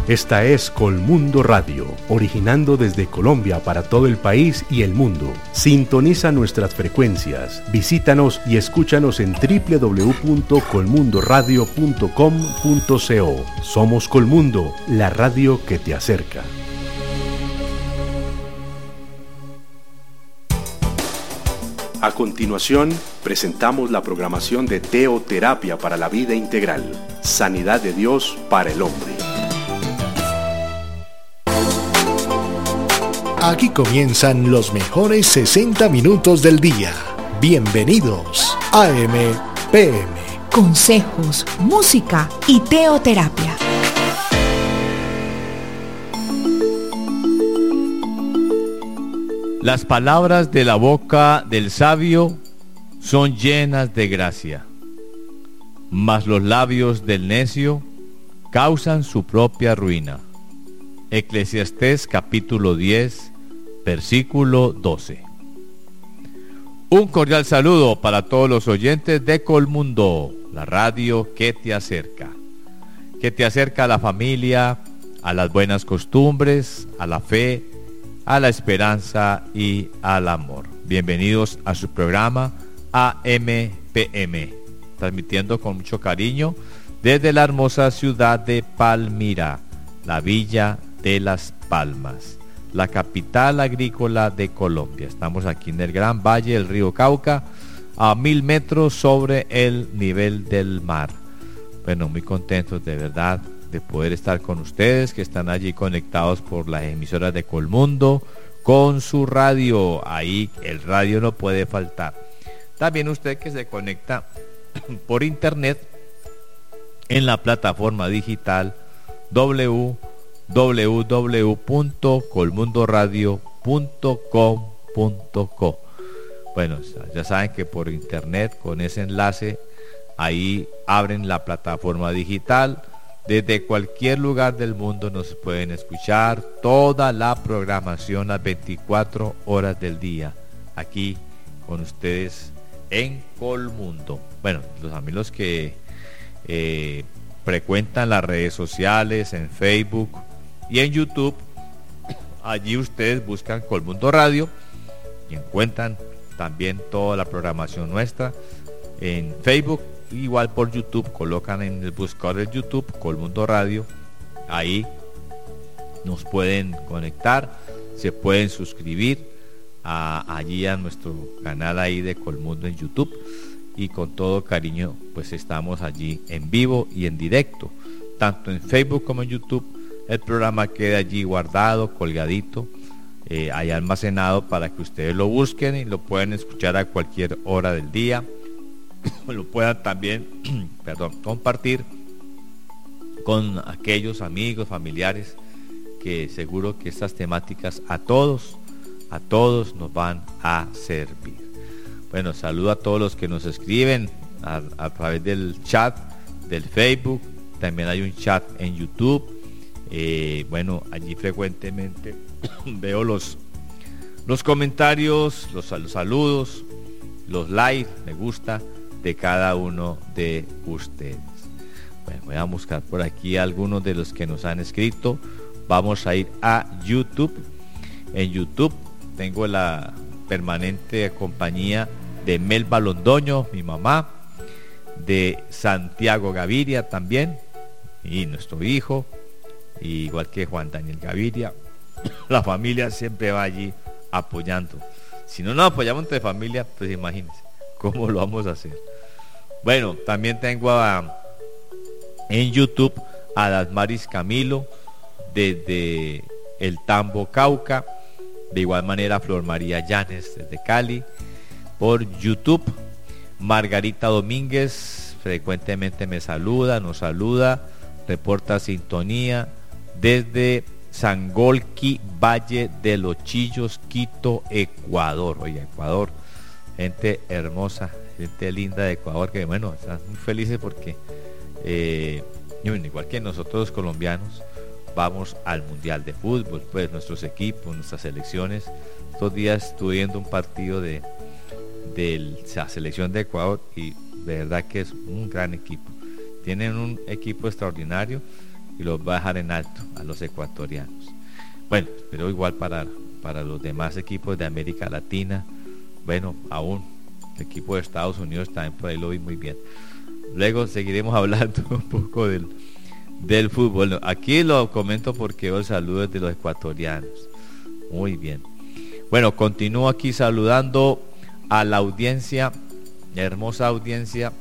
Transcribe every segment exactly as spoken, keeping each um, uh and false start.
Esta es Colmundo Radio, originando desde Colombia para todo el país y el mundo. Sintoniza nuestras frecuencias, visítanos y escúchanos en doble u doble u doble u punto colmundo radio punto com punto co. Somos Colmundo, la radio que te acerca. A continuación, presentamos la programación de Teoterapia para la Vida Integral, Sanidad de Dios para el Hombre. Aquí comienzan los mejores sesenta minutos del día. Bienvenidos a A M P M. Consejos, música y teoterapia. Las palabras de la boca del sabio son llenas de gracia, mas los labios del necio causan su propia ruina. Eclesiastés capítulo diez, versículo doce. Un cordial saludo para todos los oyentes de Colmundo, la radio que te acerca, que te acerca a la familia, a las buenas costumbres, a la fe, a la esperanza y al amor. Bienvenidos a su programa A M P M, transmitiendo con mucho cariño desde la hermosa ciudad de Palmira, la Villa de Las Palmas, la capital agrícola de Colombia. Estamos aquí en el gran valle del río Cauca, a mil metros sobre el nivel del mar. Bueno, muy contentos de verdad de poder estar con ustedes que están allí conectados por las emisoras de Colmundo con su radio. Ahí el radio no puede faltar. También usted que se conecta por internet en la plataforma digital doble u doble u doble u punto colmundo radio punto com punto co. Bueno, ya saben que por internet con ese enlace ahí abren la plataforma digital. Desde cualquier lugar del mundo nos pueden escuchar toda la programación las veinticuatro horas del día, aquí con ustedes en Colmundo. Bueno, los amigos que eh, frecuentan las redes sociales, en Facebook y en YouTube, allí ustedes buscan Colmundo Radio y encuentran también toda la programación nuestra. En Facebook, igual por YouTube, colocan en el buscador de YouTube Colmundo Radio, ahí nos pueden conectar, se pueden suscribir a, allí a nuestro canal ahí de Colmundo en YouTube, y con todo cariño pues estamos allí en vivo y en directo, tanto en Facebook como en YouTube. El programa queda allí guardado, colgadito, eh, ahí almacenado para que ustedes lo busquen y lo pueden escuchar a cualquier hora del día. Lo puedan también perdón, compartir con aquellos amigos, familiares, que seguro que estas temáticas a todos, a todos nos van a servir. Bueno, saludo a todos los que nos escriben a, a través del chat del Facebook. También hay un chat en YouTube. Eh, bueno, allí frecuentemente veo los, los comentarios, los, los saludos, los likes, me gusta de cada uno de ustedes. Bueno, voy a buscar por aquí algunos de los que nos han escrito. Vamos a ir a YouTube. En YouTube tengo la permanente compañía de Melba Londoño, mi mamá, de Santiago Gaviria también, y nuestro hijo, igual que Juan Daniel Gaviria. La familia siempre va allí apoyando. Si no nos apoyamos entre familia, pues imagínense cómo lo vamos a hacer. Bueno, también tengo a, en YouTube a Dasmaris Camilo desde el Tambo, Cauca. De igual manera Flor María Llanes desde Cali. Por YouTube, Margarita Domínguez frecuentemente me saluda, nos saluda, reporta sintonía desde Sangolquí, Valle de los Chillos, Quito, Ecuador. Oye, Ecuador, gente hermosa, gente linda de Ecuador, que bueno, están muy felices porque eh, igual que nosotros los colombianos vamos al Mundial de Fútbol, pues nuestros equipos, nuestras selecciones. Estos días estuve viendo un partido de, de la selección de Ecuador y de verdad que es un gran equipo. Tienen un equipo extraordinario y los va a dejar en alto a los ecuatorianos. Bueno, pero igual para, para los demás equipos de América Latina, bueno, aún el equipo de Estados Unidos también por ahí lo vi muy bien. Luego seguiremos hablando un poco del, del fútbol. No, aquí lo comento porque los saludos de los ecuatorianos. Muy bien. Bueno, continúo aquí saludando a la audiencia, la hermosa audiencia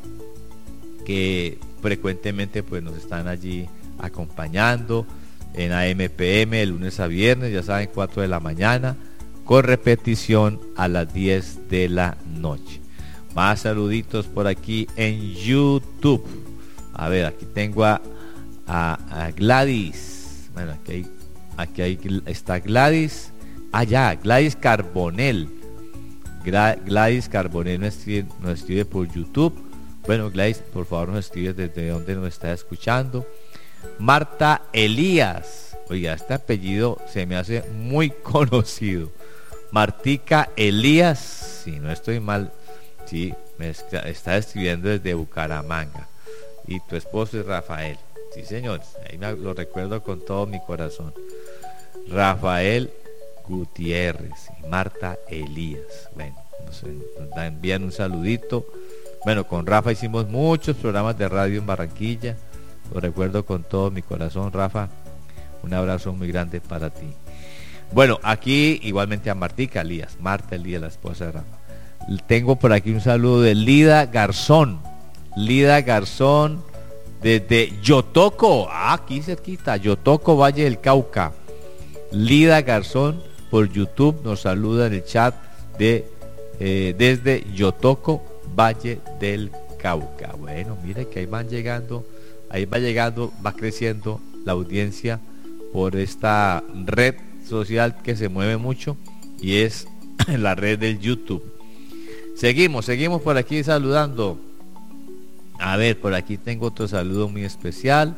que frecuentemente pues nos están allí acompañando en A M P M de lunes a viernes, ya saben, cuatro de la mañana, con repetición a las diez de la noche. Más saluditos por aquí en YouTube. A ver, aquí tengo a, a, a Gladys. Bueno, aquí, hay, aquí hay, está Gladys. Allá, ah, Gladys Carbonell. Gra, Gladys Carbonell nos escribe, nos escribe por YouTube. Bueno, Gladys, por favor nos escribe desde donde nos está escuchando. Marta Elías. Oiga, este apellido se me hace muy conocido. Martica Elías, si no estoy mal, sí, me está escribiendo desde Bucaramanga. Y tu esposo es Rafael. Sí, señores, ahí me lo recuerdo con todo mi corazón. Rafael Gutiérrez y Marta Elías. Bueno, nos, nos envían un saludito. Bueno, con Rafa hicimos muchos programas de radio en Barranquilla. Lo recuerdo con todo mi corazón, Rafa. Un abrazo muy grande para ti. Bueno, aquí igualmente a Martica Elías, Marta Elías, la esposa de Rafa. Tengo por aquí un saludo de Lida Garzón. Lida Garzón desde Yotoco. Ah, aquí cerquita, Yotoco, Valle del Cauca. Lida Garzón por YouTube nos saluda en el chat de eh, desde Yotoco, Valle del Cauca. Bueno, mire que ahí van llegando, ahí va llegando, va creciendo la audiencia por esta red social que se mueve mucho y es la red del YouTube. Seguimos, seguimos por aquí saludando. A ver, por aquí tengo otro saludo muy especial.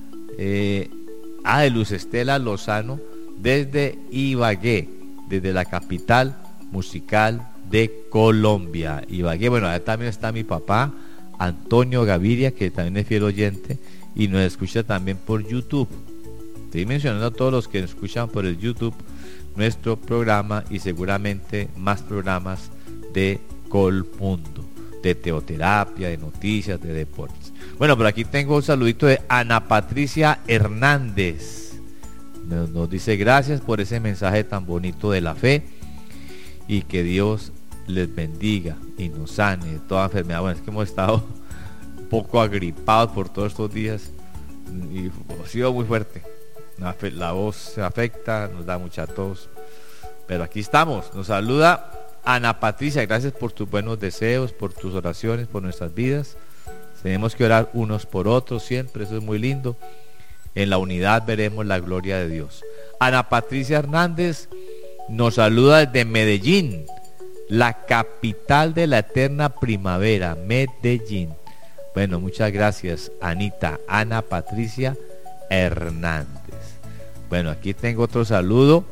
Eh, ah, de Luz Estela Lozano desde Ibagué, desde la capital musical de Colombia. Ibagué, bueno, allá también está mi papá, Antonio Gaviria, que también es fiel oyente y nos escucha también por YouTube. Estoy mencionando a todos los que nos escuchan por el YouTube nuestro programa y seguramente más programas de Colmundo, de teoterapia, de noticias, de deportes. Bueno, por aquí tengo un saludito de Ana Patricia Hernández. Nos, nos dice gracias por ese mensaje tan bonito de la fe y que Dios les bendiga y nos sane de toda enfermedad. Bueno, es que hemos estado un poco agripados por todos estos días y ha sido muy fuerte. La voz se afecta, nos da mucha tos, pero aquí estamos. Nos saluda Ana Patricia, gracias por tus buenos deseos, por tus oraciones, por nuestras vidas. Tenemos que orar unos por otros siempre, eso es muy lindo. En la unidad veremos la gloria de Dios. Ana Patricia Hernández nos saluda desde Medellín, la capital de la eterna primavera, Medellín. Bueno, muchas gracias, Anita, Ana Patricia Hernández. Bueno, aquí tengo otro saludo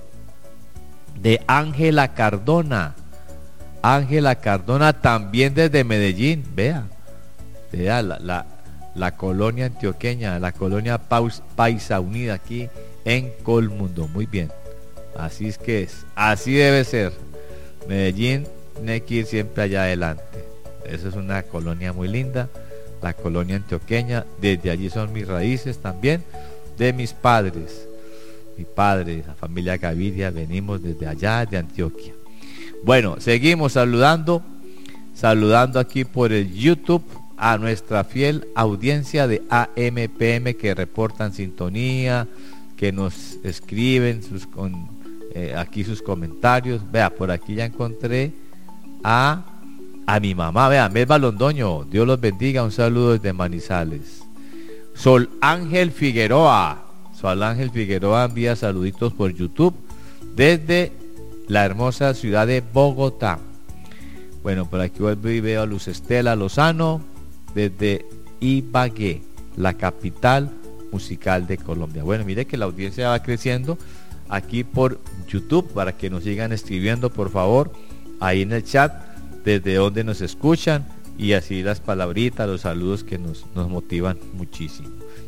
de Ángela Cardona. Ángela Cardona también desde Medellín. Vea, vea la, la, la colonia antioqueña, la colonia Paus, Paisa Unida aquí en Colmundo. Muy bien, así es que es, así debe ser. Medellín tiene que ir siempre allá adelante. Esa es una colonia muy linda, la colonia antioqueña. Desde allí son mis raíces también, de mis padres. Mi padre, la familia Gaviria, venimos desde allá, de Antioquia. Bueno, seguimos saludando, saludando aquí por el YouTube a nuestra fiel audiencia de A M P M que reportan sintonía, que nos escriben sus con, eh, aquí sus comentarios. Vea, por aquí ya encontré a, a mi mamá, vea, Melba Londoño, Dios los bendiga, un saludo desde Manizales. Sol Ángel Figueroa, Sol Ángel Figueroa envía saluditos por YouTube desde la hermosa ciudad de Bogotá. Bueno, por aquí vuelvo y veo a Luz Estela Lozano desde Ibagué, la capital musical de Colombia. Bueno, mire que la audiencia va creciendo aquí por YouTube, para que nos sigan escribiendo, por favor, ahí en el chat, desde donde nos escuchan, y así las palabritas, los saludos que nos, nos motivan muchísimo.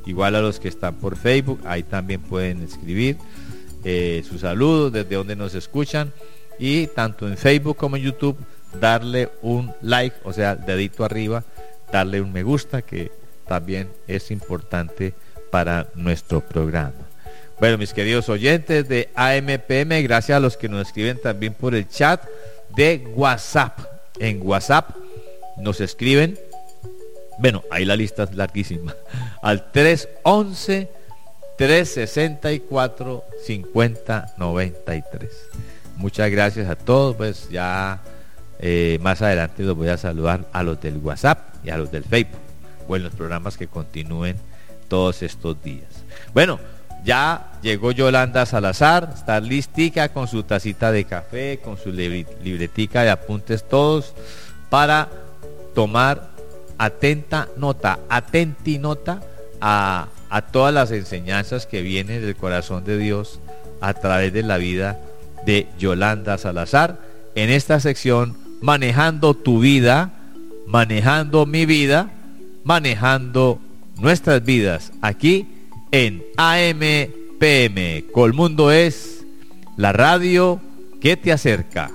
Igual a los que están por Facebook, ahí también pueden escribir eh, sus saludos, desde donde nos escuchan, y tanto en Facebook como en YouTube darle un like, o sea, dedito arriba, darle un me gusta, que también es importante para nuestro programa. Bueno, mis queridos oyentes de A M P M, gracias a los que nos escriben también por el chat de WhatsApp. En WhatsApp nos escriben, bueno, ahí la lista es larguísima, al tres once, trescientos sesenta y cuatro, cincuenta noventa y tres. Muchas gracias a todos, pues ya eh, más adelante los voy a saludar a los del WhatsApp y a los del Facebook, o en los programas que continúen todos estos días. Bueno, ya llegó Yolanda Salazar, está listica con su tacita de café, con su libretica de apuntes todos, para tomar atenta nota, atenti nota a, a todas las enseñanzas que vienen del corazón de Dios a través de la vida de Yolanda Salazar, en esta sección Manejando tu vida, manejando mi vida, manejando nuestras vidas, aquí en A M P M. Colmundo es la radio que te acerca.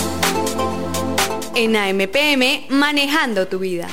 En A M P M, manejando tu vida.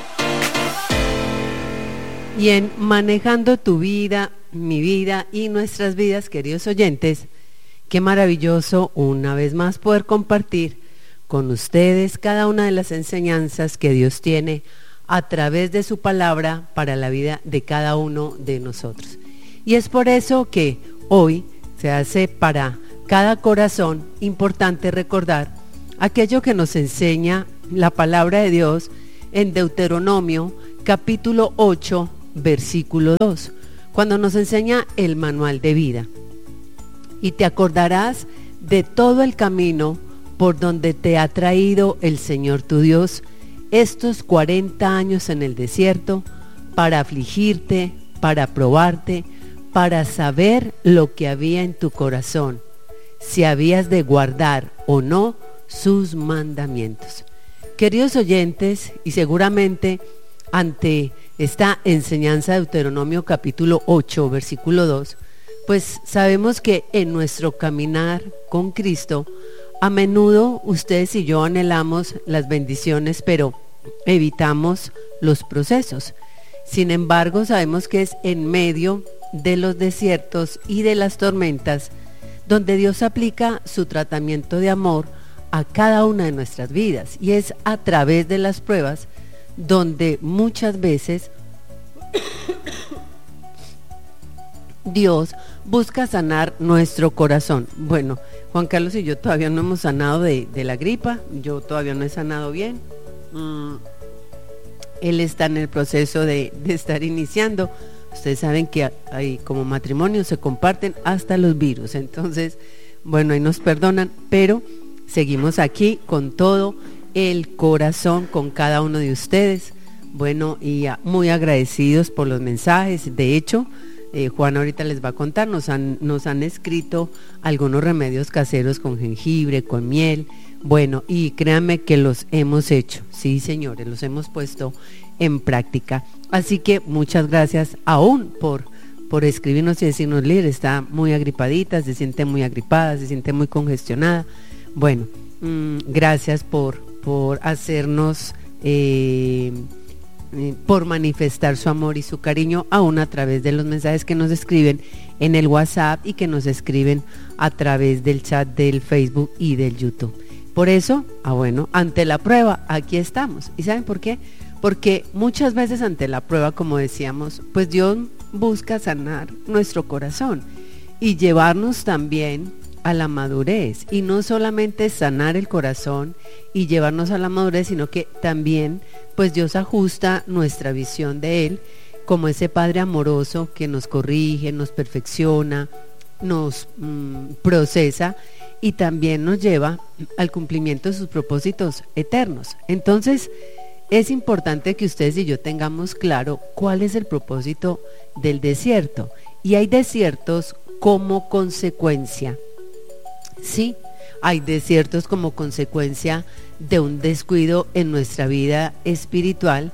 Y en Manejando tu vida, mi vida y nuestras vidas, queridos oyentes, qué maravilloso una vez más poder compartir con ustedes cada una de las enseñanzas que Dios tiene a través de su palabra para la vida de cada uno de nosotros. Y es por eso que hoy se hace para cada corazón importante recordar aquello que nos enseña la palabra de Dios en Deuteronomio capítulo ocho, versículo dos, cuando nos enseña el manual de vida. Y te acordarás de todo el camino por donde te ha traído el Señor tu Dios estos cuarenta años en el desierto, para afligirte, para probarte, para saber lo que había en tu corazón, si habías de guardar o no sus mandamientos. Queridos oyentes, y seguramente ante esta enseñanza de Deuteronomio capítulo ocho, versículo dos, pues sabemos que en nuestro caminar con Cristo, a menudo ustedes y yo anhelamos las bendiciones, pero evitamos los procesos. Sin embargo, sabemos que es en medio de los desiertos y de las tormentas donde Dios aplica su tratamiento de amor a cada una de nuestras vidas, y es a través de las pruebas donde muchas veces Dios busca sanar nuestro corazón. Bueno, Juan Carlos y yo todavía no hemos sanado de, de la gripa, yo todavía no he sanado bien. Mm, él está en el proceso de, de estar iniciando. Ustedes saben que hay, como matrimonio se comparten hasta los virus, entonces, bueno, ahí nos perdonan, pero seguimos aquí con todo el corazón, con cada uno de ustedes. Bueno, y muy agradecidos por los mensajes. De hecho, eh, Juan ahorita les va a contar, nos han, nos han escrito algunos remedios caseros con jengibre, con miel. Bueno, y créanme que los hemos hecho, sí señores, los hemos puesto en práctica. Así que muchas gracias aún por, por escribirnos y decirnos, líder, está muy agripadita, se siente muy agripada, se siente muy congestionada. Bueno, mmm, gracias por, por hacernos... Eh, por manifestar su amor y su cariño aún a través de los mensajes que nos escriben en el WhatsApp y que nos escriben a través del chat del Facebook y del YouTube. Por eso, ah bueno, ante la prueba, aquí estamos. ¿Y saben por qué? Porque muchas veces ante la prueba, como decíamos, pues Dios busca sanar nuestro corazón y llevarnos también a la madurez, y no solamente sanar el corazón y llevarnos a la madurez, sino que también pues Dios ajusta nuestra visión de Él como ese Padre amoroso que nos corrige, nos perfecciona, nos mmm, procesa y también nos lleva al cumplimiento de sus propósitos eternos. Entonces es importante que ustedes y yo tengamos claro cuál es el propósito del desierto, y hay desiertos como consecuencia. Sí, hay desiertos como consecuencia de un descuido en nuestra vida espiritual,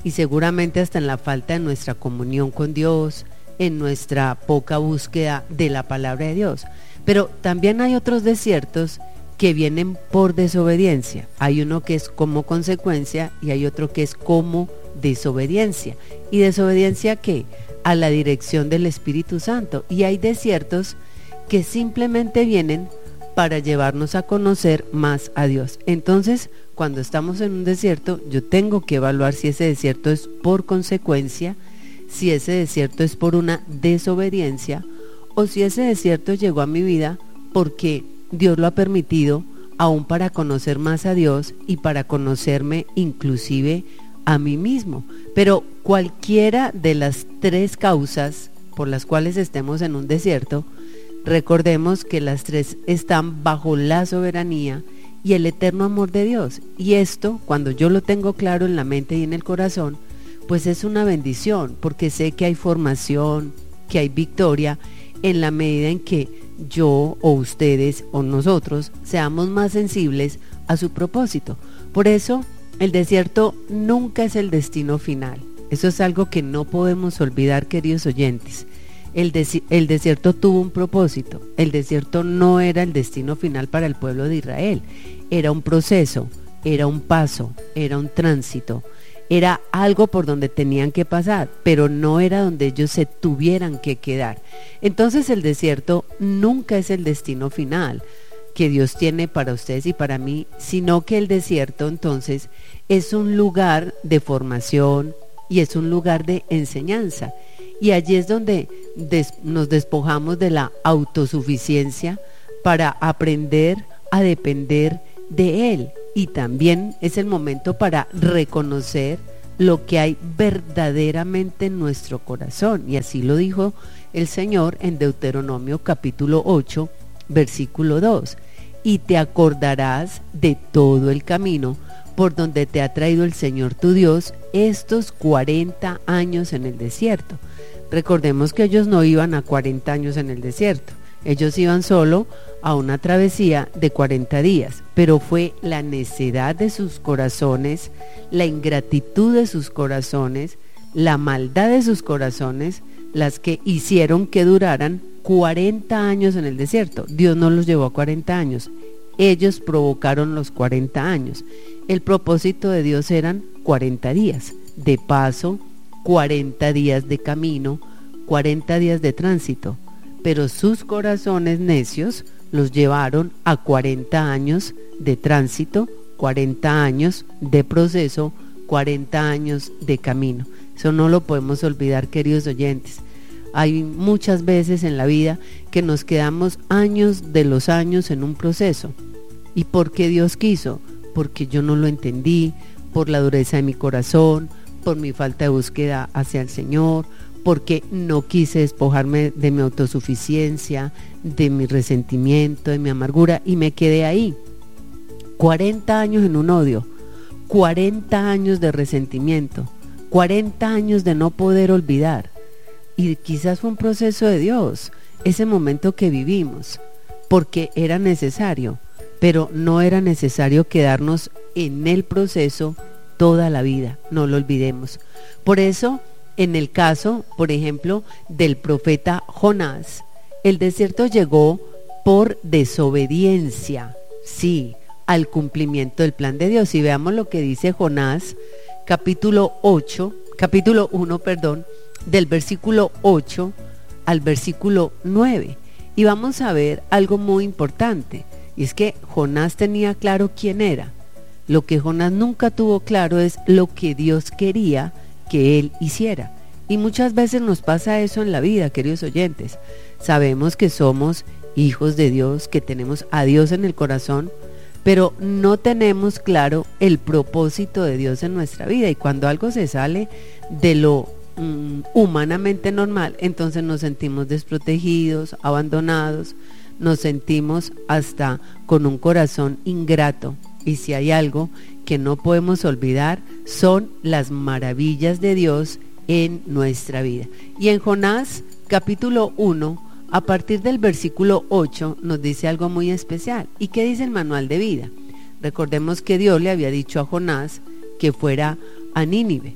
y seguramente hasta en la falta de nuestra comunión con Dios, en nuestra poca búsqueda de la palabra de Dios. Pero también hay otros desiertos que vienen por desobediencia. Hay uno que es como consecuencia y hay otro que es como desobediencia. ¿Y desobediencia qué? A la dirección del Espíritu Santo. Y hay desiertos que simplemente vienen para llevarnos a conocer más a Dios. Entonces, cuando estamos en un desierto, yo tengo que evaluar si ese desierto es por consecuencia, si ese desierto es por una desobediencia, o si ese desierto llegó a mi vida porque Dios lo ha permitido, aún para conocer más a Dios y para conocerme inclusive a mí mismo. Pero cualquiera de las tres causas por las cuales estemos en un desierto, recordemos que las tres están bajo la soberanía y el eterno amor de Dios. Y esto, cuando yo lo tengo claro en la mente y en el corazón, pues es una bendición, porque sé que hay formación, que hay victoria, en la medida en que yo o ustedes o nosotros seamos más sensibles a su propósito. Por eso, el desierto nunca es el destino final. Eso es algo que no podemos olvidar, queridos oyentes. El, des- el desierto tuvo un propósito. El desierto no era el destino final para el pueblo de Israel. Era un proceso, era un paso, era un tránsito. Era algo por donde tenían que pasar, pero no era donde ellos se tuvieran que quedar. Entonces el desierto nunca es el destino final que Dios tiene para ustedes y para mí, sino que el desierto entonces es un lugar de formación y es un lugar de enseñanza. Y allí es donde des- nos despojamos de la autosuficiencia para aprender a depender de Él. Y también es el momento para reconocer lo que hay verdaderamente en nuestro corazón. Y así lo dijo el Señor en Deuteronomio capítulo ocho, versículo dos. Y te acordarás de todo el camino por donde te ha traído el Señor tu Dios estos cuarenta años en el desierto. Recordemos que ellos no iban a cuarenta años en el desierto, ellos iban solo a una travesía de cuarenta días, pero fue la necedad de sus corazones, la ingratitud de sus corazones, la maldad de sus corazones, las que hicieron que duraran cuarenta años en el desierto. Dios no los llevó a cuarenta años, ellos provocaron los cuarenta años. El propósito de Dios eran cuarenta días de paso, cuarenta días de camino, cuarenta días de tránsito, pero sus corazones necios los llevaron a cuarenta años de tránsito, cuarenta años de proceso, cuarenta años de camino. Eso no lo podemos olvidar, queridos oyentes. Hay muchas veces en la vida que nos quedamos años de los años en un proceso. ¿Y por qué Dios quiso? Porque yo no lo entendí, por la dureza de mi corazón, por mi falta de búsqueda hacia el Señor, porque no quise despojarme de mi autosuficiencia, de mi resentimiento, de mi amargura, y me quedé ahí. cuarenta años en un odio, cuarenta años de resentimiento, cuarenta años de no poder olvidar. Y quizás fue un proceso de Dios, ese momento que vivimos, porque era necesario, pero no era necesario quedarnos en el proceso toda la vida, no lo olvidemos. Por eso, en el caso, por ejemplo, del profeta Jonás, el desierto llegó por desobediencia, sí, al cumplimiento del plan de Dios. Y veamos lo que dice Jonás, capítulo ocho, capítulo uno, perdón, del versículo ocho al versículo nueve. Y vamos a ver algo muy importante, y es que Jonás tenía claro quién era. Lo que Jonás nunca tuvo claro es lo que Dios quería que él hiciera. Y muchas veces nos pasa eso en la vida, queridos oyentes. Sabemos que somos hijos de Dios, que tenemos a Dios en el corazón, pero no tenemos claro el propósito de Dios en nuestra vida. Y cuando algo se sale de lo mm, humanamente normal, entonces nos sentimos desprotegidos, abandonados, nos sentimos hasta con un corazón ingrato. Y si hay algo que no podemos olvidar, son las maravillas de Dios en nuestra vida. Y en Jonás capítulo uno, a partir del versículo ocho, nos dice algo muy especial. ¿Y qué dice el manual de vida? Recordemos que Dios le había dicho a Jonás que fuera a Nínive.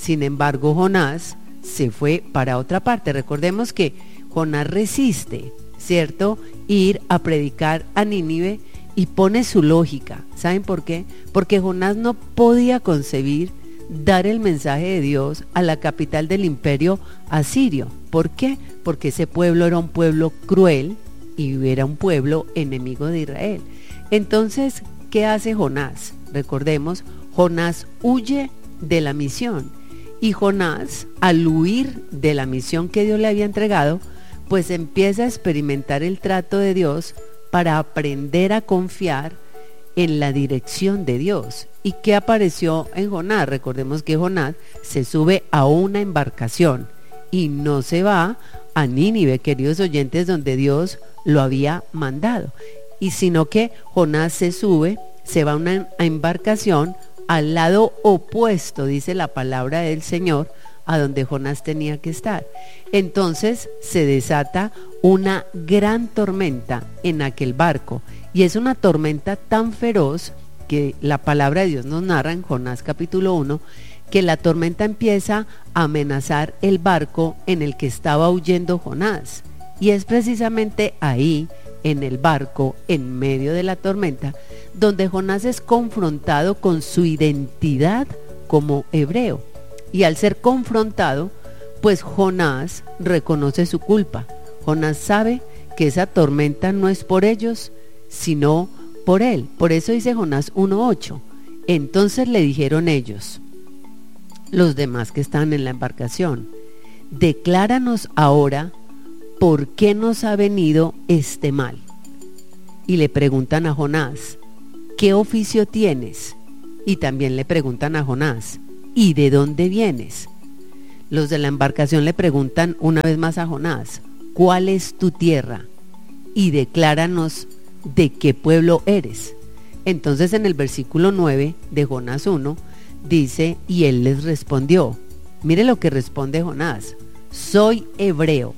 Sin embargo, Jonás se fue para otra parte. Recordemos que Jonás resiste, ¿cierto?, ir a predicar a Nínive y pone su lógica. ¿Saben por qué? Porque Jonás no podía concebir dar el mensaje de Dios a la capital del imperio asirio. ¿Por qué? Porque ese pueblo era un pueblo cruel y era un pueblo enemigo de Israel. Entonces, ¿qué hace Jonás? Recordemos, Jonás huye de la misión, y Jonás, al huir de la misión que Dios le había entregado, pues empieza a experimentar el trato de Dios para aprender a confiar en la dirección de Dios. ¿Y qué apareció en Jonás? Recordemos que Jonás se sube a una embarcación y no se va a Nínive, queridos oyentes, donde Dios lo había mandado, y sino que Jonás se sube, se va a una embarcación al lado opuesto, dice la palabra del Señor, a donde Jonás tenía que estar. Entonces se desata una gran tormenta en aquel barco, y es una tormenta tan feroz que la palabra de Dios nos narra en Jonás capítulo uno, que la tormenta empieza a amenazar el barco en el que estaba huyendo Jonás, y es precisamente ahí, en el barco, en medio de la tormenta, donde Jonás es confrontado con su identidad como hebreo. Y al ser confrontado, pues Jonás reconoce su culpa. Jonás sabe que esa tormenta no es por ellos, sino por él. Por eso dice Jonás uno ocho. Entonces le dijeron ellos, los demás que estaban en la embarcación, decláranos ahora por qué nos ha venido este mal. Y le preguntan a Jonás, ¿qué oficio tienes? Y también le preguntan a Jonás, ¿y de dónde vienes? Los de la embarcación le preguntan una vez más a Jonás, ¿cuál es tu tierra? Y decláranos de qué pueblo eres. Entonces en el versículo nueve de Jonás uno dice, y él les respondió, mire lo que responde Jonás, soy hebreo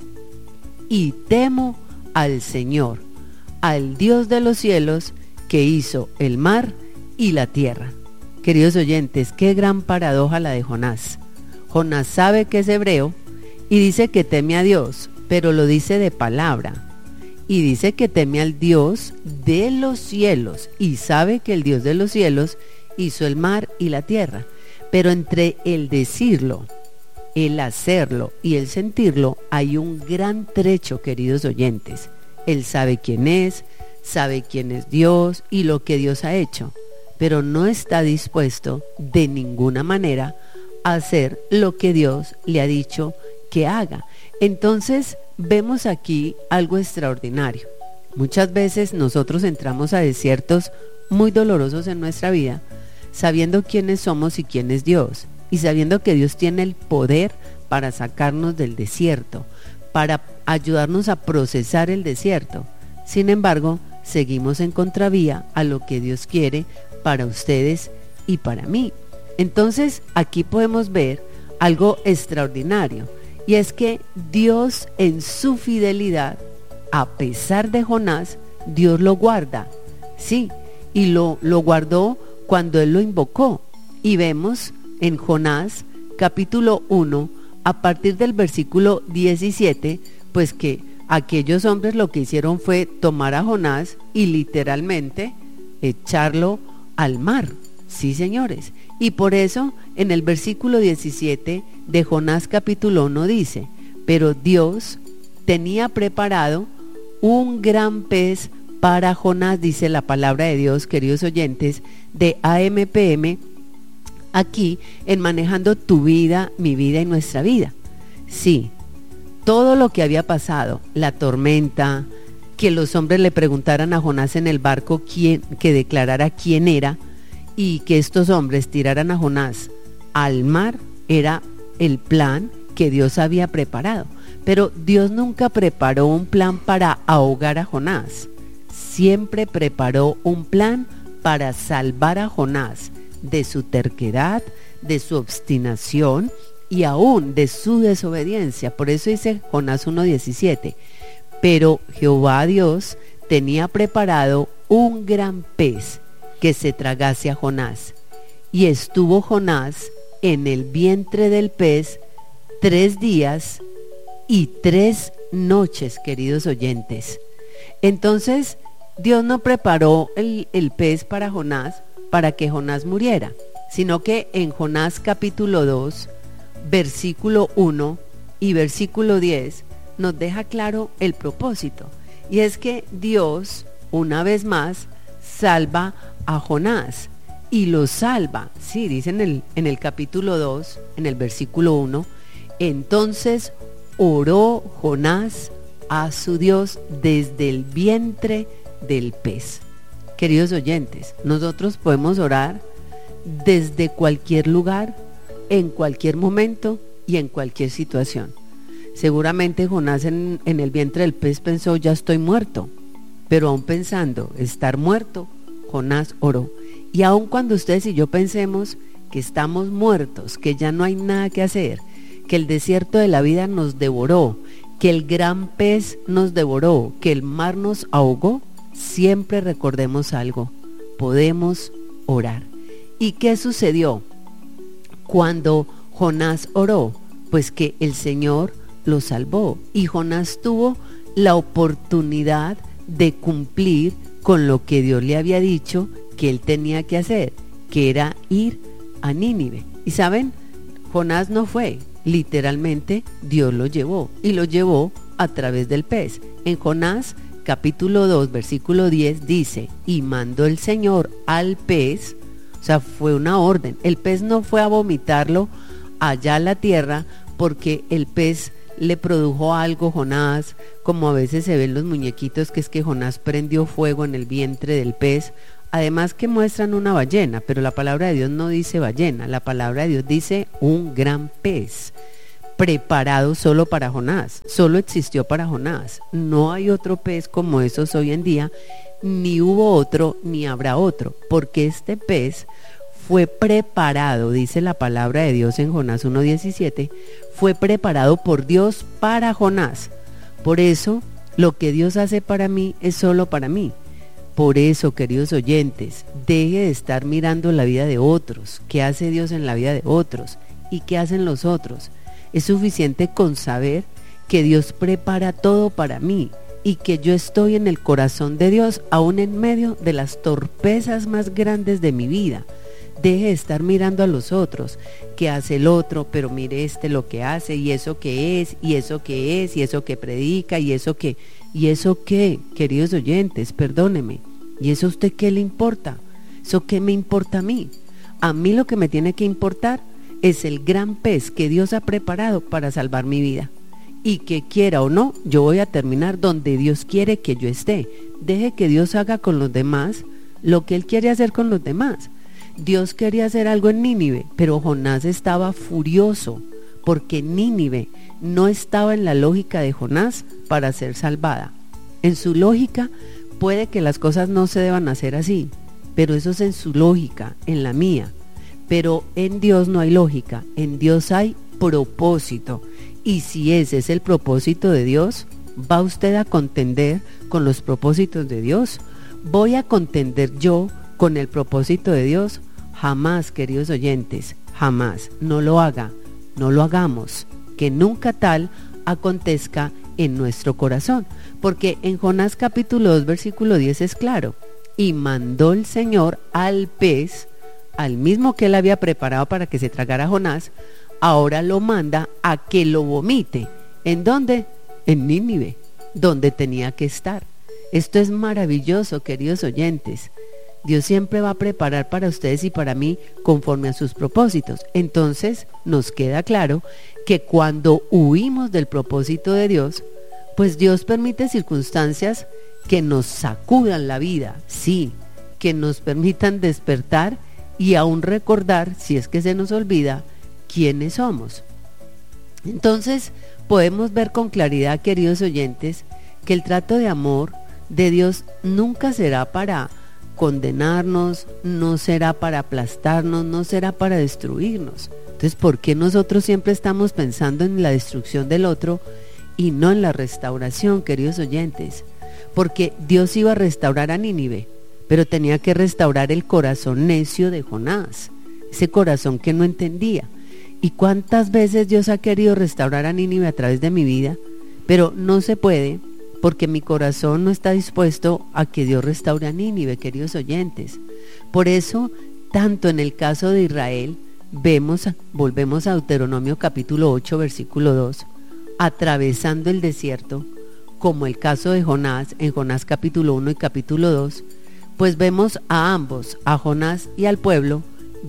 y temo al Señor, al Dios de los cielos, que hizo el mar y la tierra. Queridos oyentes, qué gran paradoja la de Jonás. Jonás sabe que es hebreo y dice que teme a Dios, pero lo dice de palabra, y dice que teme al Dios de los cielos, y sabe que el Dios de los cielos hizo el mar y la tierra. Pero entre el decirlo, el hacerlo y el sentirlo hay un gran trecho, queridos oyentes. Él sabe quién es, sabe quién es Dios y lo que Dios ha hecho, pero no está dispuesto de ninguna manera a hacer lo que Dios le ha dicho que haga. Entonces vemos aquí algo extraordinario. Muchas veces nosotros entramos a desiertos muy dolorosos en nuestra vida, sabiendo quiénes somos y quién es Dios, y sabiendo que Dios tiene el poder para sacarnos del desierto, para ayudarnos a procesar el desierto. Sin embargo, seguimos en contravía a lo que Dios quiere para ustedes y para mí. Entonces, aquí podemos ver algo extraordinario, y es que Dios, en su fidelidad, a pesar de Jonás, Dios lo guarda, sí, y lo, lo guardó cuando él lo invocó. Y vemos en Jonás capítulo uno, a partir del versículo diecisiete, pues que aquellos hombres lo que hicieron fue tomar a Jonás y literalmente echarlo al mar. Sí, señores. Y por eso en el versículo diecisiete de Jonás capítulo uno dice, pero Dios tenía preparado un gran pez para Jonás, dice la palabra de Dios, queridos oyentes de A M P M, aquí en Manejando tu vida, mi vida y nuestra vida. Sí, todo lo que había pasado, la tormenta, que los hombres le preguntaran a Jonás en el barco quién, que declarara quién era, y que estos hombres tiraran a Jonás al mar, era el plan que Dios había preparado. Pero Dios nunca preparó un plan para ahogar a Jonás, siempre preparó un plan para salvar a Jonás de su terquedad, de su obstinación y aún de su desobediencia. Por eso dice Jonás uno diecisiete, pero Jehová Dios tenía preparado un gran pez que se tragase a Jonás, y estuvo Jonás en el vientre del pez tres días y tres noches, queridos oyentes. Entonces, Dios no preparó el, el pez para Jonás para que Jonás muriera, sino que en Jonás capítulo dos, versículo uno y versículo diez, nos deja claro el propósito. Y es que Dios, una vez más, salva a Jonás. Y lo salva, sí, dice en el, en el capítulo dos, en el versículo uno, entonces oró Jonás a su Dios desde el vientre del pez. Queridos oyentes, nosotros podemos orar desde cualquier lugar, en cualquier momento y en cualquier situación. Seguramente Jonás en, en el vientre del pez pensó, ya estoy muerto, pero aún pensando estar muerto, Jonás oró. Y aun cuando ustedes y yo pensemos que estamos muertos, que ya no hay nada que hacer, que el desierto de la vida nos devoró, que el gran pez nos devoró, que el mar nos ahogó, siempre recordemos algo: podemos orar. ¿Y qué sucedió cuando Jonás oró? Pues que el Señor lo salvó y Jonás tuvo la oportunidad de cumplir con lo que Dios le había dicho que él tenía que hacer, que era ir a Nínive. Y saben, Jonás no fue, literalmente Dios lo llevó, y lo llevó a través del pez. En Jonás capítulo dos, versículo diez dice, y mandó el Señor al pez, o sea, fue una orden. El pez no fue a vomitarlo allá a la tierra, porque el pez le produjo algo Jonás, como a veces se ven los muñequitos, que es que Jonás prendió fuego en el vientre del pez. Además que muestran una ballena, pero la palabra de Dios no dice ballena, la palabra de Dios dice un gran pez, preparado solo para Jonás, solo existió para Jonás. No hay otro pez como esos hoy en día, ni hubo otro, ni habrá otro, porque este pez fue preparado, dice la palabra de Dios en Jonás uno diecisiete, fue preparado por Dios para Jonás. Por eso, lo que Dios hace para mí es solo para mí. Por eso, queridos oyentes, deje de estar mirando la vida de otros, qué hace Dios en la vida de otros y qué hacen los otros. Es suficiente con saber que Dios prepara todo para mí y que yo estoy en el corazón de Dios, aún en medio de las torpezas más grandes de mi vida. Deje de estar mirando a los otros, qué hace el otro, pero mire este lo que hace, y eso que es, y eso que es, y eso que predica, y eso que... ¿Y eso qué, queridos oyentes? Perdóneme. ¿Y eso a usted qué le importa? ¿Eso qué me importa a mí? A mí lo que me tiene que importar es el gran pez que Dios ha preparado para salvar mi vida. Y que quiera o no, yo voy a terminar donde Dios quiere que yo esté. Deje que Dios haga con los demás lo que Él quiere hacer con los demás. Dios quería hacer algo en Nínive, pero Jonás estaba furioso porque Nínive no estaba en la lógica de Jonás para ser salvada. En su lógica puede que las cosas no se deban hacer así, pero eso es en su lógica, en la mía. Pero en Dios no hay lógica, en Dios hay propósito. Y si ese es el propósito de Dios, ¿va usted a contender con los propósitos de Dios? ¿Voy a contender yo con el propósito de Dios? Jamás, queridos oyentes, jamás. No lo haga, no lo hagamos. Que nunca tal acontezca en nuestro corazón, porque en Jonás capítulo dos versículo diez es claro: y mandó el Señor al pez, al mismo que él había preparado para que se tragara a Jonás, ahora lo manda a que lo vomite. ¿En dónde? En Nínive, donde tenía que estar. Esto es maravilloso, queridos oyentes. Dios siempre va a preparar para ustedes y para mí conforme a sus propósitos. Entonces nos queda claro que cuando huimos del propósito de Dios, pues Dios permite circunstancias que nos sacudan la vida, sí, que nos permitan despertar y aún recordar, si es que se nos olvida, quiénes somos. Entonces podemos ver con claridad, queridos oyentes, que el trato de amor de Dios nunca será para condenarnos, no será para aplastarnos, no será para destruirnos. Entonces, ¿por qué nosotros siempre estamos pensando en la destrucción del otro y no en la restauración, queridos oyentes? Porque Dios iba a restaurar a Nínive, pero tenía que restaurar el corazón necio de Jonás. ese corazón que no entendía. ¿Y cuántas veces Dios ha querido restaurar a Nínive a través de mi vida? Pero no se puede, porque mi corazón no está dispuesto a que Dios restaure a Nínive, queridos oyentes. Por eso, tanto en el caso de Israel, vemos, volvemos a Deuteronomio capítulo ocho, versículo dos, atravesando el desierto, como el caso de Jonás, en Jonás capítulo uno y capítulo dos, pues vemos a ambos, a Jonás y al pueblo,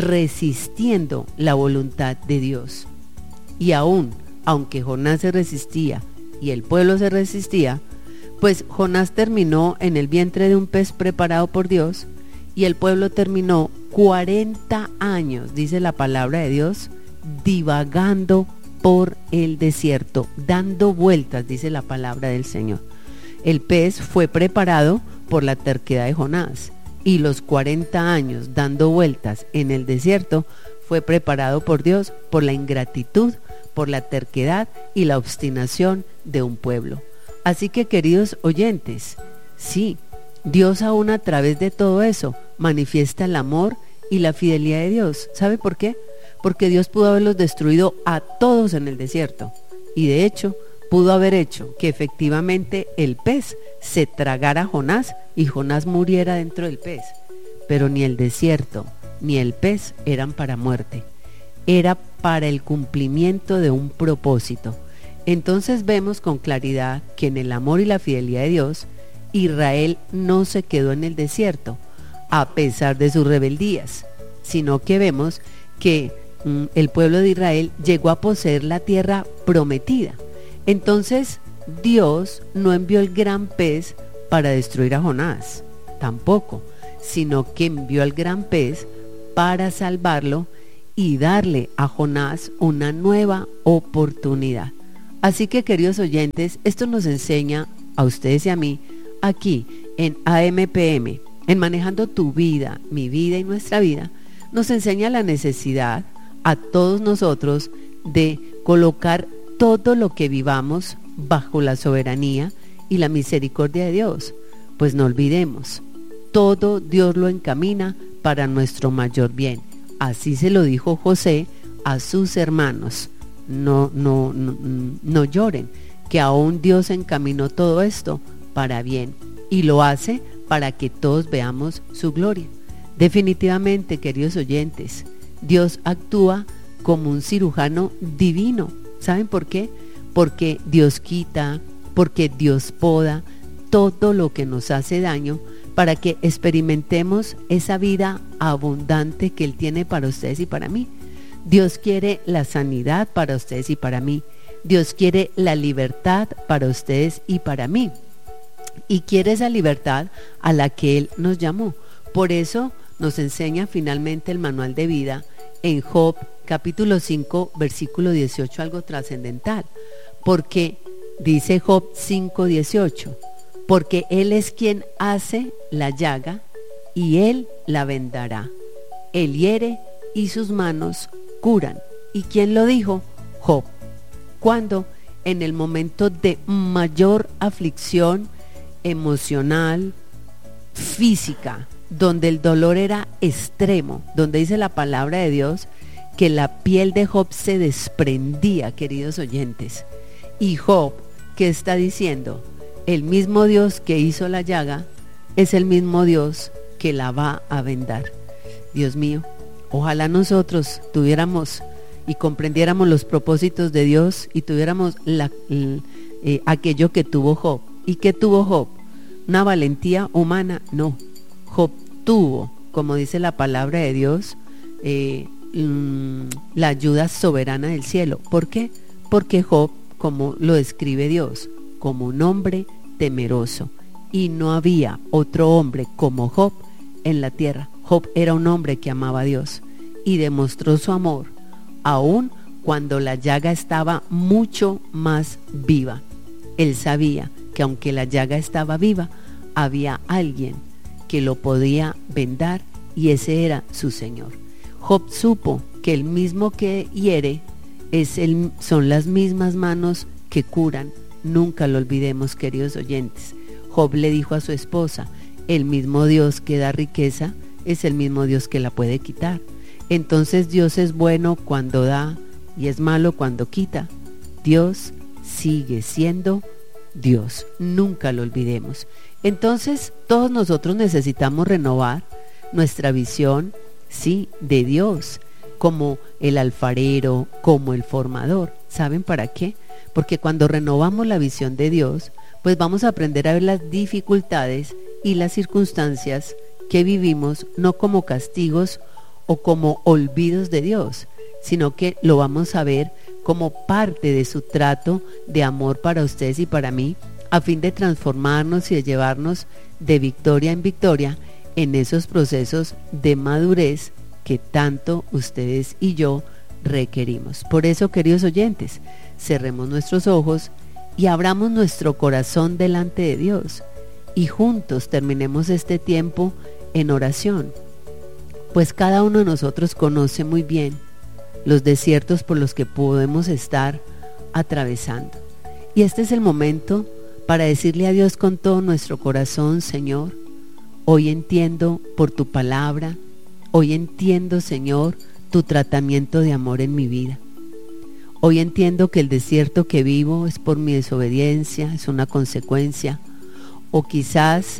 resistiendo la voluntad de Dios. Y aún, aunque Jonás se resistía y el pueblo se resistía, pues Jonás terminó en el vientre de un pez preparado por Dios, y el pueblo terminó cuarenta años, dice la palabra de Dios, divagando por el desierto, dando vueltas, dice la palabra del Señor. El pez fue preparado por la terquedad de Jonás, y los cuarenta años dando vueltas en el desierto fue preparado por Dios por la ingratitud, por la terquedad y la obstinación de un pueblo. Así que, queridos oyentes, sí, Dios aún a través de todo eso manifiesta el amor y la fidelidad de Dios. ¿Sabe por qué? Porque Dios pudo haberlos destruido a todos en el desierto, y de hecho pudo haber hecho que efectivamente el pez se tragara a Jonás y Jonás muriera dentro del pez. Pero ni el desierto ni el pez eran para muerte, era para el cumplimiento de un propósito. Entonces vemos con claridad que en el amor y la fidelidad de Dios, Israel no se quedó en el desierto a pesar de sus rebeldías, sino que vemos que mm, el pueblo de Israel llegó a poseer la tierra prometida. Entonces Dios no envió el gran pez para destruir a Jonás, tampoco, sino que envió al gran pez para salvarlo y darle a Jonás una nueva oportunidad. Así que, queridos oyentes, esto nos enseña a ustedes y a mí aquí en A M P M, en Manejando tu Vida, mi vida y nuestra vida, nos enseña la necesidad a todos nosotros de colocar todo lo que vivamos bajo la soberanía y la misericordia de Dios. Pues no olvidemos, todo Dios lo encamina para nuestro mayor bien. Así se lo dijo José a sus hermanos. No, no, no, no lloren, que aún Dios encaminó todo esto para bien, y lo hace para que todos veamos su gloria. Definitivamente, queridos oyentes, Dios actúa como un cirujano divino. ¿Saben por qué? Porque Dios quita, porque Dios poda todo lo que nos hace daño, para que experimentemos esa vida abundante que Él tiene para ustedes y para mí. Dios quiere la sanidad para ustedes y para mí. Dios quiere la libertad para ustedes y para mí. Y quiere esa libertad a la que Él nos llamó. Por eso nos enseña finalmente el manual de vida en Job capítulo cinco, versículo dieciocho, algo trascendental. Porque dice Job cinco, dieciocho, porque Él es quien hace la llaga y Él la vendará. Él hiere y sus manos curan. ¿Y quién lo dijo? Job. ¿Cuándo? En el momento de mayor aflicción emocional, física, donde el dolor era extremo, donde dice la palabra de Dios que la piel de Job se desprendía, queridos oyentes. Y Job, ¿qué está diciendo? El mismo Dios que hizo la llaga es el mismo Dios que la va a vendar. Dios mío, ojalá nosotros tuviéramos y comprendiéramos los propósitos de Dios y tuviéramos la, eh, aquello que tuvo Job. ¿Y qué tuvo Job? ¿Una valentía humana? No. Job tuvo, como dice la palabra de Dios, eh, mm, la ayuda soberana del cielo. ¿Por qué? Porque Job, como lo describe Dios, como un hombre temeroso, y no había otro hombre como Job en la tierra. Job era un hombre que amaba a Dios y demostró su amor aún cuando la llaga estaba mucho más viva. Él sabía que aunque la llaga estaba viva, había alguien que lo podía vendar, y ese era su Señor. Job supo que el mismo que hiere es el, son las mismas manos que curan. Nunca lo olvidemos, queridos oyentes. Job le dijo a su esposa, el mismo Dios que da riqueza es el mismo Dios que la puede quitar. Entonces Dios es bueno cuando da y es malo cuando quita. Dios sigue siendo Dios, nunca lo olvidemos. Entonces todos nosotros necesitamos renovar nuestra visión, sí, de Dios, como el alfarero, como el formador. ¿Saben para qué? Porque cuando renovamos la visión de Dios, pues vamos a aprender a ver las dificultades y las circunstancias que vivimos no como castigos o como olvidos de Dios, sino que lo vamos a ver como parte de su trato de amor para ustedes y para mí, a fin de transformarnos y de llevarnos de victoria en victoria en esos procesos de madurez que tanto ustedes y yo requerimos. Por eso, queridos oyentes, cerremos nuestros ojos y abramos nuestro corazón delante de Dios y juntos terminemos este tiempo en oración, pues cada uno de nosotros conoce muy bien los desiertos por los que podemos estar atravesando. Y este es el momento para decirle a Dios con todo nuestro corazón: Señor, hoy entiendo por tu palabra, hoy entiendo, Señor, tu tratamiento de amor en mi vida. Hoy entiendo que el desierto que vivo es por mi desobediencia, es una consecuencia, o quizás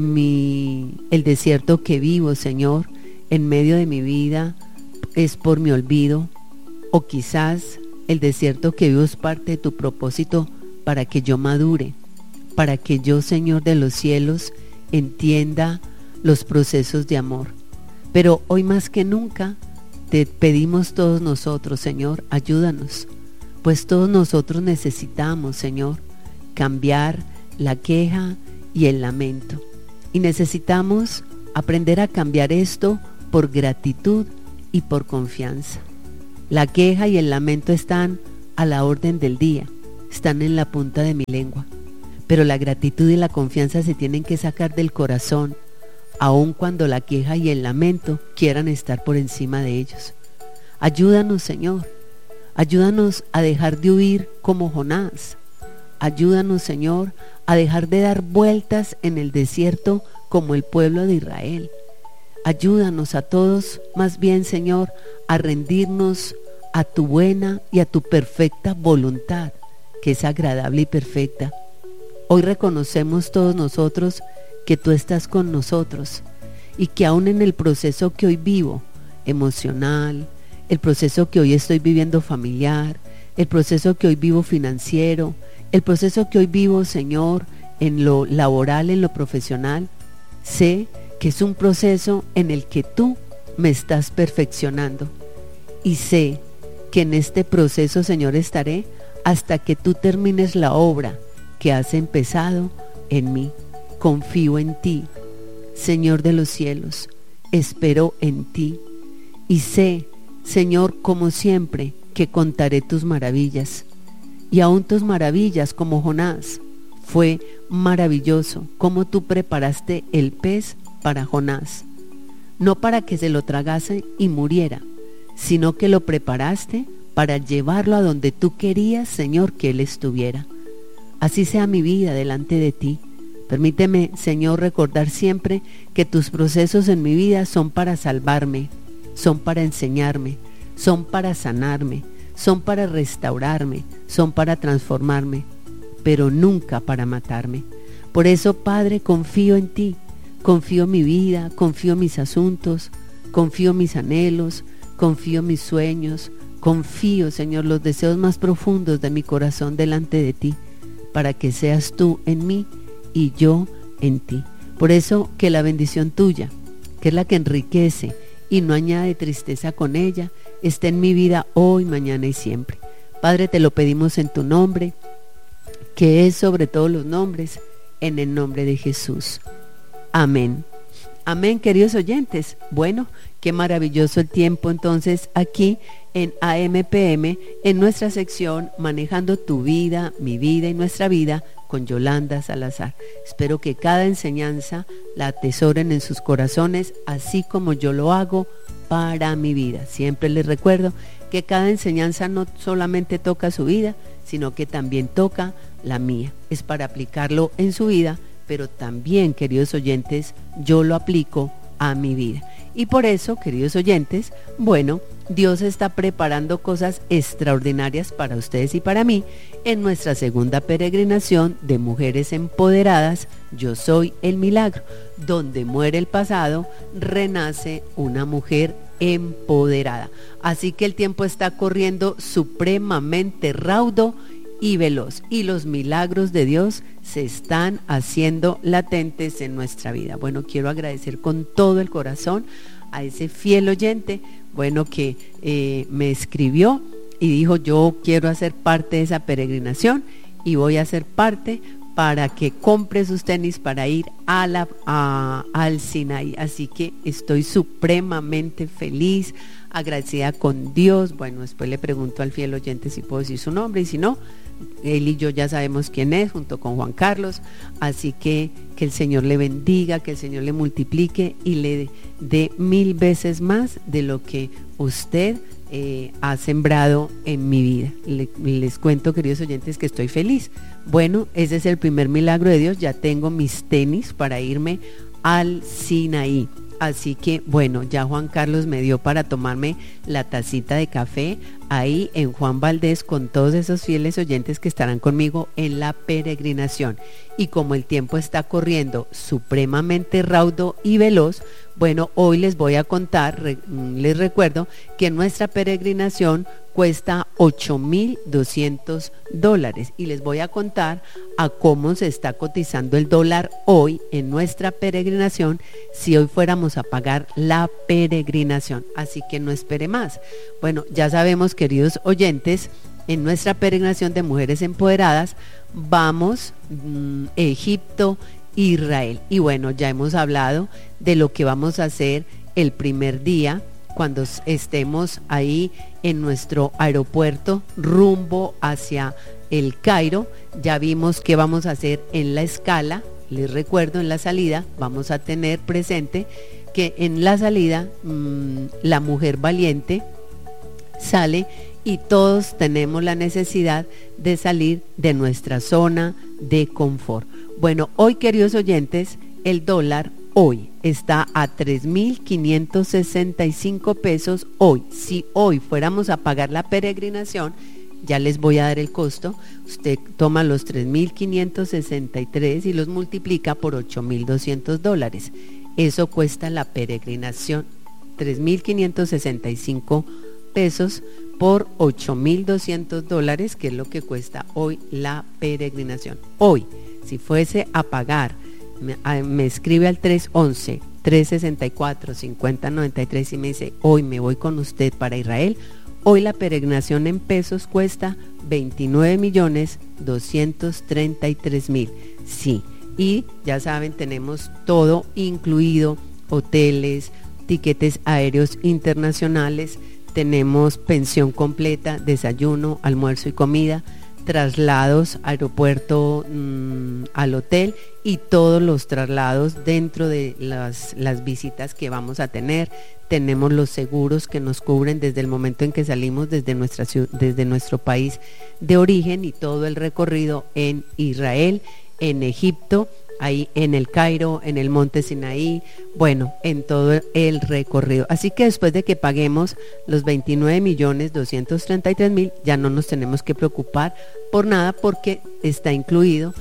mi, el desierto que vivo, Señor, en medio de mi vida es por mi olvido, o quizás el desierto que vivo es parte de tu propósito para que yo madure, para que yo, Señor de los cielos, entienda los procesos de amor. Pero hoy más que nunca te pedimos todos nosotros, Señor, ayúdanos, pues todos nosotros necesitamos, Señor, cambiar la queja y el lamento, y necesitamos aprender a cambiar esto por gratitud y por confianza. La queja y el lamento están a la orden del día, están en la punta de mi lengua, pero la gratitud y la confianza se tienen que sacar del corazón, aun cuando la queja y el lamento quieran estar por encima de ellos. Ayúdanos, Señor, ayúdanos a dejar de huir como Jonás. Ayúdanos, Señor, a dejar de dar vueltas en el desierto como el pueblo de Israel. Ayúdanos a todos, más bien, Señor, a rendirnos a tu buena y a tu perfecta voluntad, que es agradable y perfecta. Hoy reconocemos todos nosotros que tú estás con nosotros y que aún en el proceso que hoy vivo, emocional, el proceso que hoy estoy viviendo familiar, el proceso que hoy vivo financiero, el proceso que hoy vivo, Señor, en lo laboral, en lo profesional, sé que es un proceso en el que tú me estás perfeccionando, y sé que en este proceso, Señor, estaré hasta que tú termines la obra que has empezado en mí. Confío en ti, Señor de los cielos, espero en ti, y sé, Señor, como siempre, que contaré tus maravillas, y aún tus maravillas, como Jonás. Fue maravilloso cómo tú preparaste el pez para Jonás, no para que se lo tragase y muriera, sino que lo preparaste para llevarlo a donde tú querías, Señor, que él estuviera. Así sea mi vida delante de ti. Permíteme, Señor, recordar siempre que tus procesos en mi vida son para salvarme, son para enseñarme, son para sanarme, son para restaurarme, son para transformarme, pero nunca para matarme. Por eso, Padre, confío en ti, confío mi vida, confío mis asuntos, confío mis anhelos, confío mis sueños, confío, Señor, los deseos más profundos de mi corazón delante de ti, para que seas tú en mí y yo en ti. Por eso, que la bendición tuya, que es la que enriquece y no añade tristeza con ella, esté en mi vida hoy, mañana y siempre. Padre, te lo pedimos en tu nombre, que es sobre todos los nombres, en el nombre de Jesús. Amén. Amén, queridos oyentes. Bueno, qué maravilloso el tiempo entonces aquí en A M P M, en nuestra sección Manejando tu vida, mi vida y nuestra vida, con Yolanda Salazar. Espero que cada enseñanza la atesoren en sus corazones, así como yo lo hago para mi vida. Siempre les recuerdo que cada enseñanza no solamente toca su vida, sino que también toca la mía. Es para aplicarlo en su vida, pero también, queridos oyentes, yo lo aplico a mi vida. Y por eso, queridos oyentes, bueno, Dios está preparando cosas extraordinarias para ustedes y para mí en nuestra segunda peregrinación de mujeres empoderadas, Yo Soy el Milagro, donde muere el pasado, renace una mujer empoderada. Así que el tiempo está corriendo supremamente raudo y veloz, y los milagros de Dios se están haciendo latentes en nuestra vida. Bueno, quiero agradecer con todo el corazón a ese fiel oyente, bueno, que eh, me escribió y dijo: yo quiero hacer parte de esa peregrinación y voy a ser parte para que compre sus tenis para ir a la, a, al Sinaí. Así que estoy supremamente feliz, agradecida con Dios. Bueno, después le pregunto al fiel oyente si puedo decir su nombre, y si no, él y yo ya sabemos quién es, junto con Juan Carlos. Así que que el Señor le bendiga, que el Señor le multiplique y le dé mil veces más de lo que usted eh, ha sembrado en mi vida. Le, les cuento, queridos oyentes, que estoy feliz. Bueno, ese es el primer milagro de Dios. Ya tengo mis tenis para irme al Sinaí. Así que, bueno, ya Juan Carlos me dio para tomarme la tacita de café ahí en Juan Valdés con todos esos fieles oyentes que estarán conmigo en la peregrinación. Y como el tiempo está corriendo supremamente raudo y veloz, bueno, hoy les voy a contar, re, les recuerdo que nuestra peregrinación cuesta ocho mil doscientos dólares y les voy a contar a cómo se está cotizando el dólar hoy en nuestra peregrinación si hoy fuéramos a pagar la peregrinación. Así que no espere más. Bueno, ya sabemos, queridos oyentes, en nuestra peregrinación de mujeres empoderadas vamos mmm, Egipto, Israel. Y bueno, ya hemos hablado de lo que vamos a hacer el primer día cuando estemos ahí en nuestro aeropuerto rumbo hacia el Cairo. Ya vimos qué vamos a hacer en la escala. Les recuerdo, en la salida vamos a tener presente que en la salida mmm, la mujer valiente sale y todos tenemos la necesidad de salir de nuestra zona de confort. Bueno, hoy, queridos oyentes, el dólar hoy está a tres mil quinientos sesenta y cinco pesos hoy. Si hoy fuéramos a pagar la peregrinación, ya les voy a dar el costo. Usted toma los tres mil quinientos sesenta y tres y los multiplica por ocho mil doscientos dólares. Eso cuesta la peregrinación, tres mil quinientos sesenta y cinco pesos por ocho mil doscientos dólares, que es lo que cuesta hoy la peregrinación. Hoy, si fuese a pagar, me, a, me escribe al tres once, tres sesenta y cuatro, cincuenta noventa y tres y me dice: hoy me voy con usted para Israel. Hoy la peregrinación en pesos cuesta veintinueve millones doscientos treinta y tres mil. Sí, y ya saben, tenemos todo incluido: hoteles, tiquetes aéreos internacionales, tenemos pensión completa, desayuno, almuerzo y comida, traslados aeropuerto mmm, al hotel y todos los traslados dentro de las, las visitas que vamos a tener. Tenemos los seguros que nos cubren desde el momento en que salimos desde, nuestra, desde nuestro país de origen, y todo el recorrido en Israel, en Egipto, ahí en el Cairo, en el monte Sinaí, bueno, en todo el recorrido. Así que después de que paguemos los veintinueve millones doscientos treinta y tres mil, ya no nos tenemos que preocupar por nada, porque está incluido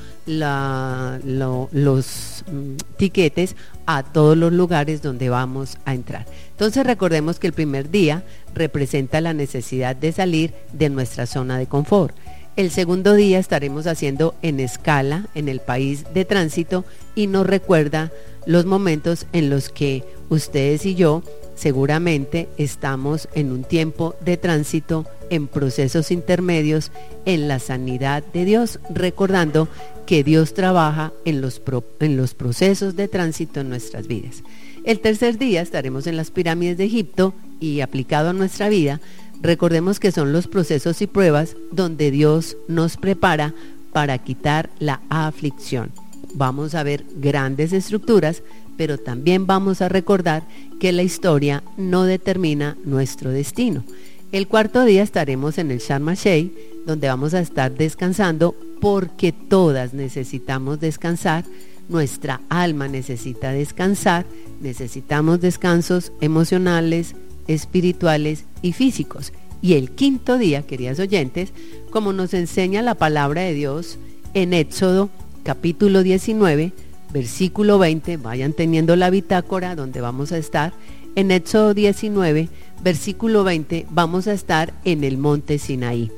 la, lo, los mm, tiquetes a todos los lugares donde vamos a entrar. Entonces recordemos que el primer día representa la necesidad de salir de nuestra zona de confort. El segundo día estaremos haciendo en escala en el país de tránsito y nos recuerda los momentos en los que ustedes y yo seguramente estamos en un tiempo de tránsito, en procesos intermedios, en la sanidad de Dios, recordando que Dios trabaja en los, pro, en los procesos de tránsito en nuestras vidas. El tercer día estaremos en las pirámides de Egipto y aplicado a nuestra vida. Recordemos que son los procesos y pruebas donde Dios nos prepara para quitar la aflicción. Vamos a ver grandes estructuras, pero también vamos a recordar que la historia no determina nuestro destino. El cuarto día estaremos en el Sharm el-Sheikh, donde vamos a estar descansando, porque todas necesitamos descansar. nuestra alma necesita descansar, necesitamos descansos emocionales, espirituales y físicos. Y el quinto día, queridas oyentes, como nos enseña la palabra de Dios en Éxodo capítulo diecinueve, versículo veinte, vayan teniendo la bitácora donde vamos a estar. En Éxodo diecinueve, versículo veinte, vamos a estar en el monte Sinaí.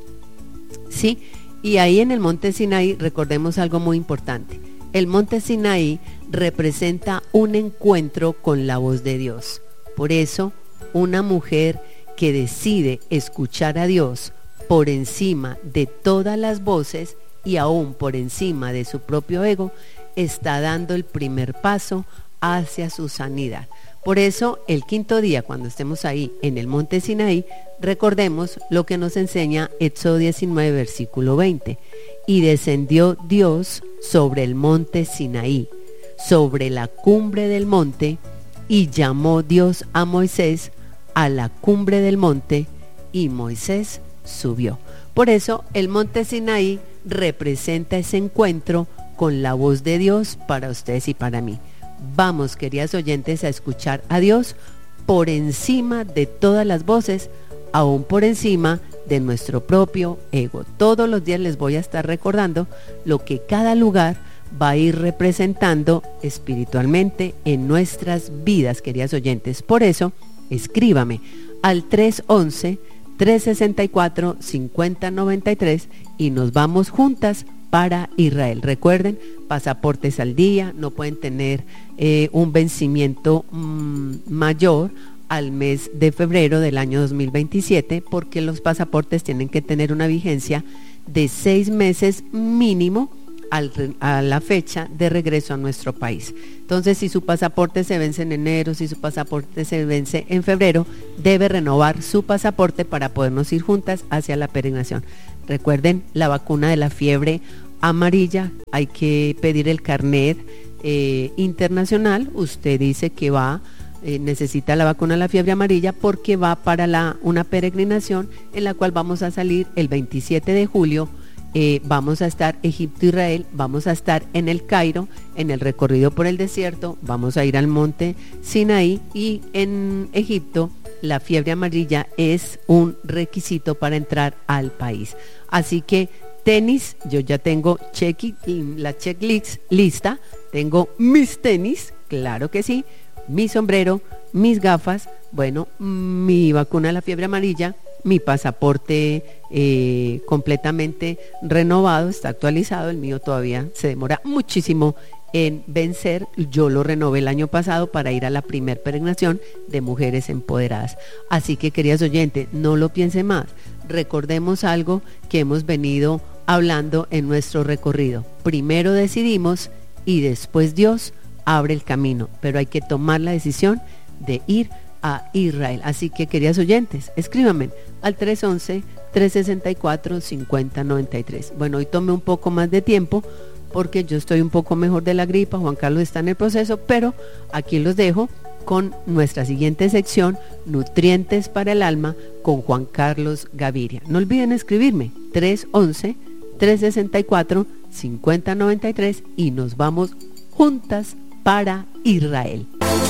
¿Sí? Y ahí en el monte Sinaí recordemos algo muy importante. El monte Sinaí representa un encuentro con la voz de Dios. Por eso, una mujer que decide escuchar a Dios por encima de todas las voces y aún por encima de su propio ego, está dando el primer paso hacia su sanidad. Por eso, el quinto día, cuando estemos ahí en el monte Sinaí, recordemos lo que nos enseña Éxodo diecinueve, versículo veinte. Y descendió Dios sobre el monte Sinaí, sobre la cumbre del monte, y llamó Dios a Moisés a la cumbre del monte, y Moisés subió. Por eso, el monte Sinaí representa ese encuentro con la voz de Dios para ustedes y para mí. Vamos, queridas oyentes, a escuchar a Dios por encima de todas las voces, aún por encima de nuestro propio ego. Todos los días les voy a estar recordando lo que cada lugar va a ir representando espiritualmente en nuestras vidas, queridas oyentes. Por eso, escríbame al tres once, tres sesenta y cuatro, cincuenta noventa y tres y nos vamos juntas para Israel. Recuerden, pasaportes al día, no pueden tener eh, un vencimiento mmm, mayor al mes de febrero del año dos mil veintisiete, porque los pasaportes tienen que tener una vigencia de seis meses mínimo al, a la fecha de regreso a nuestro país. Entonces, si su pasaporte se vence en enero, si su pasaporte se vence en febrero, debe renovar su pasaporte para podernos ir juntas hacia la peregrinación. Recuerden, la vacuna de la fiebre amarilla, hay que pedir el carnet eh, internacional. Usted dice que va, eh, necesita la vacuna de la fiebre amarilla porque va para la, una peregrinación en la cual vamos a salir el veintisiete de julio. Eh, vamos a estar Egipto-Israel, vamos a estar en el Cairo, en el recorrido por el desierto, vamos a ir al monte Sinaí, y en Egipto la fiebre amarilla es un requisito para entrar al país. Así que tenis, yo ya tengo check, la checklist lista, tengo mis tenis, claro que sí, mi sombrero, mis gafas, bueno, mi vacuna de la fiebre amarilla, mi pasaporte eh, completamente renovado, está actualizado, el mío todavía se demora muchísimo en vencer. Yo lo renové el año pasado para ir a la primer peregrinación de mujeres empoderadas. Así que, queridas oyentes, no lo piense más. Recordemos algo que hemos venido hablando en nuestro recorrido. Primero decidimos y después Dios abre el camino, pero hay que tomar la decisión de ir a Israel. Así que, queridas oyentes, escríbanme al tres once, tres sesenta y cuatro, cincuenta noventa y tres. Bueno, hoy tomé un poco más de tiempo porque yo estoy un poco mejor de la gripa, Juan Carlos está en el proceso, pero aquí los dejo con nuestra siguiente sección, Nutrientes para el Alma, con Juan Carlos Gaviria. No olviden escribirme, tres once, tres sesenta y cuatro, cincuenta noventa y tres, y nos vamos juntas para Israel.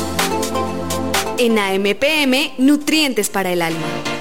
En A M P M, Nutrientes para el Alma.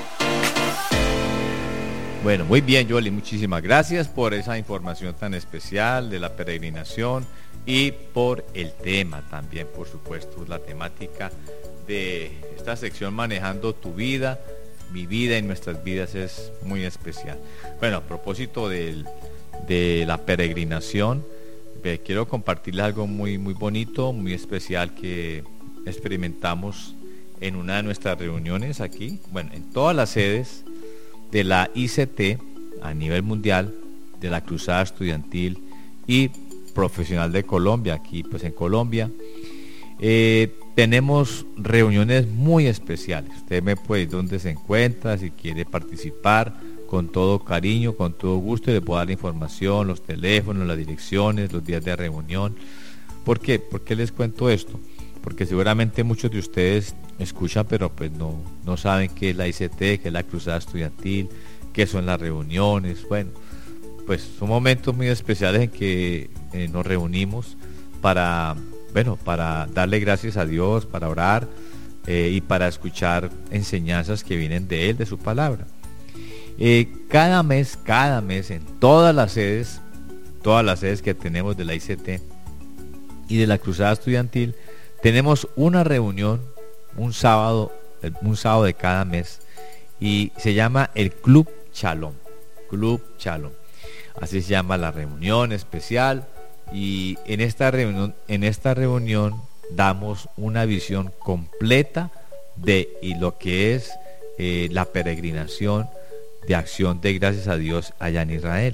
Bueno, muy bien, Yoli, muchísimas gracias por esa información tan especial de la peregrinación y por el tema también, por supuesto, la temática de esta sección Manejando tu Vida, mi vida y nuestras vidas es muy especial. Bueno, a propósito del, de la peregrinación, eh, quiero compartirles algo muy, muy bonito, muy especial que experimentamos en una de nuestras reuniones aquí, bueno, en todas las sedes de la I C T a nivel mundial, de la Cruzada Estudiantil y Profesional de Colombia, aquí pues en Colombia, eh, tenemos reuniones muy especiales. Usted me puede decir dónde se encuentra, si quiere participar, con todo cariño, con todo gusto, y le puedo dar la información, los teléfonos, las direcciones, los días de reunión. ¿Por qué? ¿Por qué les cuento esto? Porque seguramente muchos de ustedes escuchan, pero pues no, no saben qué es la I C T, qué es la Cruzada Estudiantil, qué son las reuniones. Bueno, pues son momentos muy especiales en que eh, nos reunimos para, bueno, para darle gracias a Dios, para orar eh, y para escuchar enseñanzas que vienen de Él, de su palabra. Eh, cada mes, cada mes, en todas las sedes, todas las sedes que tenemos de la I C T y de la Cruzada Estudiantil, tenemos una reunión, un sábado, un sábado de cada mes, y se llama el Club Shalom, Club Shalom. Así se llama la reunión especial, y en esta reunión, en esta reunión damos una visión completa de y lo que es eh, la peregrinación de acción de gracias a Dios allá en Israel.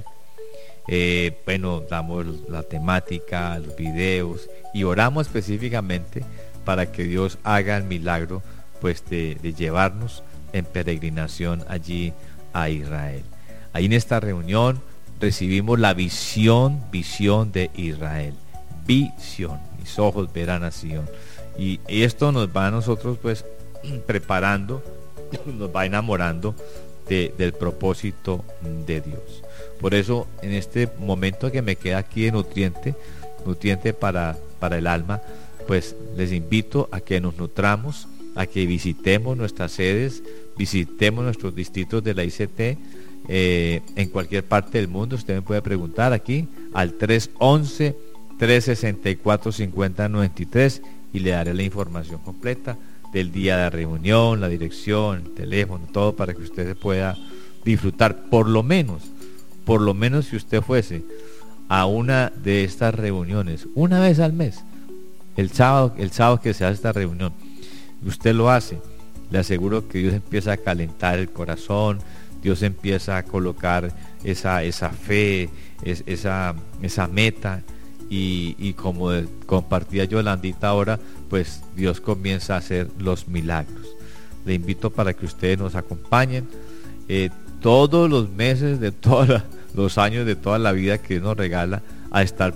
Eh, bueno, damos la temática, los videos, y oramos específicamente para que Dios haga el milagro pues de, de llevarnos en peregrinación allí a Israel. Ahí en esta reunión recibimos la visión, visión de Israel, visión, mis ojos verán a Sion, y esto nos va a nosotros pues preparando, nos va enamorando de, del propósito de Dios. Por eso en este momento que me queda aquí de nutriente, nutriente para, para el alma, pues les invito a que nos nutramos, a que visitemos nuestras sedes, visitemos nuestros distritos de la I C T, eh, en cualquier parte del mundo. Usted me puede preguntar aquí al tres once, tres sesenta y cuatro, cincuenta noventa y tres y le daré la información completa del día de reunión, la dirección, el teléfono, todo para que usted se pueda disfrutar. Por lo menos, por lo menos si usted fuese a una de estas reuniones una vez al mes, el sábado, el sábado que se hace esta reunión, usted lo hace, le aseguro que Dios empieza a calentar el corazón, Dios empieza a colocar esa, esa fe, es, esa, esa meta, y, y como compartía Yolandita ahora, pues Dios comienza a hacer los milagros. Le invito para que ustedes nos acompañen eh, todos los meses de todos los años de toda la vida que Dios nos regala, a estar